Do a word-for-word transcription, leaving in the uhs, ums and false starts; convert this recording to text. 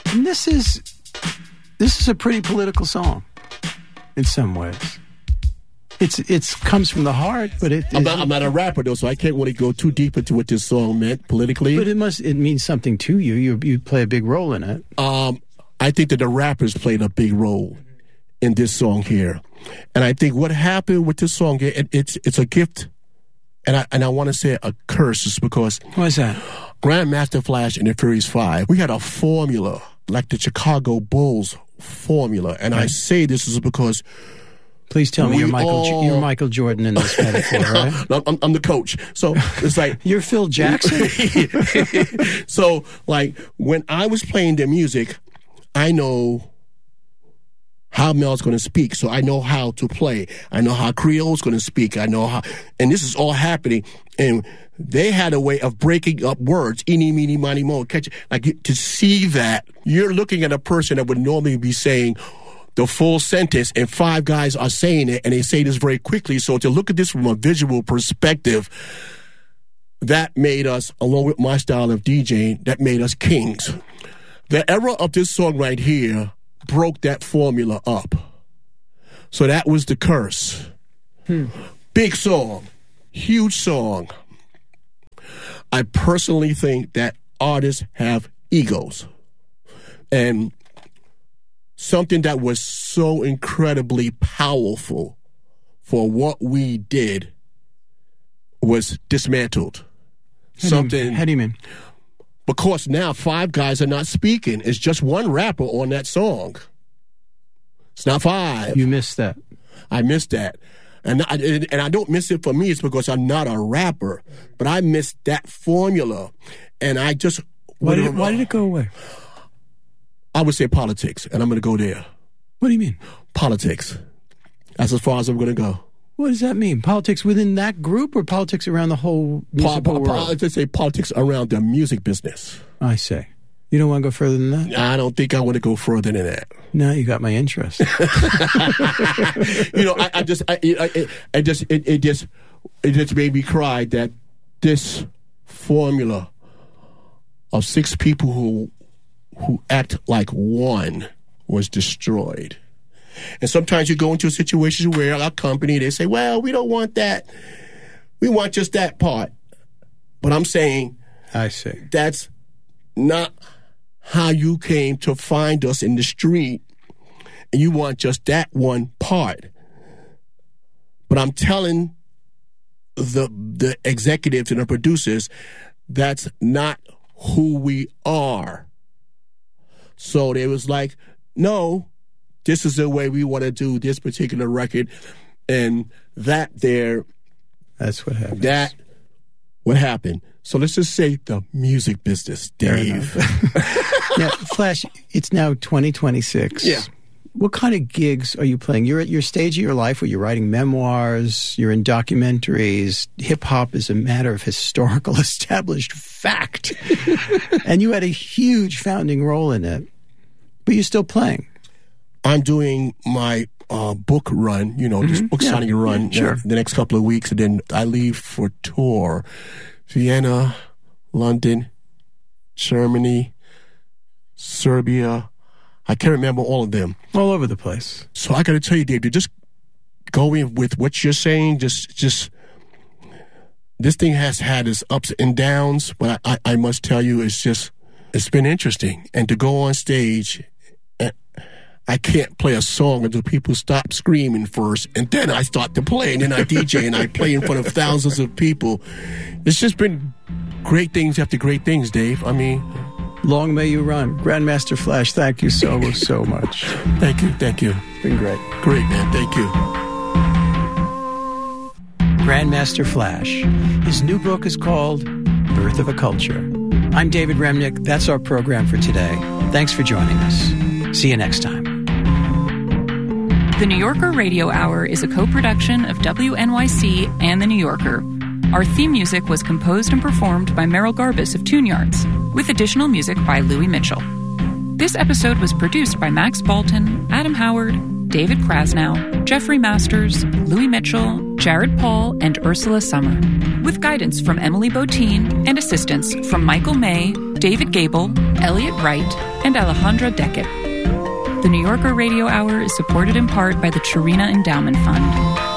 And this is this is a pretty political song in some ways. It's it's comes from the heart, but it. I'm not, I'm not a rapper though, so I can't really go too deep into what this song meant politically. But it must it means something to you. You you play a big role in it. Um, I think that the rappers played a big role in this song here, and I think what happened with this song, it, it's it's a gift, and I and I want to say a curse, is because what's that? Grandmaster Flash and the Furious Five, we had a formula like the Chicago Bulls formula, and right. I say this is because. Please tell me you're Michael, all... you're Michael Jordan in this metaphor, right? no, I'm, I'm the coach. So it's like... You're Phil Jackson? So, like, when I was playing their music, I know how Mel's going to speak. So I know how to play. I know how Creole's going to speak. I know how... And this is all happening. And they had a way of breaking up words. Eeny, meeny, miny, mo. Catch it. Like, to see that, you're looking at a person that would normally be saying... the full sentence, and five guys are saying it, and they say this very quickly. So to look at this from a visual perspective, that made us, along with my style of DJing, that made us kings. The era of this song right here broke that formula up. So that was the curse. Hmm. Big song, huge song. I personally think that artists have egos. And something that was so incredibly powerful for what we did was dismantled. How Something. Do you, how do you mean? Because now five guys are not speaking. It's just one rapper on that song. It's not five. You missed that. I missed that. And I, and I don't miss it for me. It's because I'm not a rapper. But I missed that formula. And I just... Why did it, why did it go away? I would say politics, and I'm going to go there. What do you mean? Politics. That's as far as I'm going to go. What does that mean? Politics within that group or politics around the whole musical po- po- world? I just say politics around the music business. I say. You don't want to go further than that? I don't think I want to go further than that. No, you got my interest. you know, I, I just, I, I, I just, it, it just, it just made me cry that this formula of six people who who act like one was destroyed. And sometimes you go into a situation where a company, they say, well, we don't want that. We want just that part. But I'm saying, I see. That's not how you came to find us in the street, and you want just that one part. But I'm telling the the executives and the producers, that's not who we are. So they was like, no, this is the way we want to do this particular record. And that there... That's what happened. That what happened. So let's just say the music business, Dave. Now, Flash, it's now twenty twenty-six. Yeah. What kind of gigs are you playing? You're at your stage of your life where you're writing memoirs, you're in documentaries. Hip-hop is a matter of historical established fact. And you had a huge founding role in it. But you're still playing. I'm doing my uh, book run, you know, mm-hmm. just book yeah. signing run yeah, sure. the next couple of weeks. And then I leave for tour. Vienna, London, Germany, Serbia. I can't remember all of them. All over the place. So I got to tell you, Dave, to just go in with what you're saying, just, just, this thing has had its ups and downs, but I, I, I must tell you, it's just, it's been interesting. And to go on stage, and I can't play a song until people stop screaming first, and then I start to play, and then I D J, and I play in front of thousands of people. It's just been great things after great things, Dave. I mean... Long may you run. Grandmaster Flash, thank you so, so much. Thank you, thank you. It's been great. Great, man, thank you. Grandmaster Flash. His new book is called Birth of a Culture. I'm David Remnick. That's our program for today. Thanks for joining us. See you next time. The New Yorker Radio Hour is a co-production of W N Y C and The New Yorker. Our theme music was composed and performed by Merrill Garbus of Tune Yards, with additional music by Louis Mitchell. This episode was produced by Max Balton, Adam Howard, David Krasnow, Jeffrey Masters, Louis Mitchell, Jared Paul, and Ursula Summer, with guidance from Emily Botine and assistance from Michael May, David Gable, Elliot Wright, and Alejandra Deckett. The New Yorker Radio Hour is supported in part by the Chirina Endowment Fund.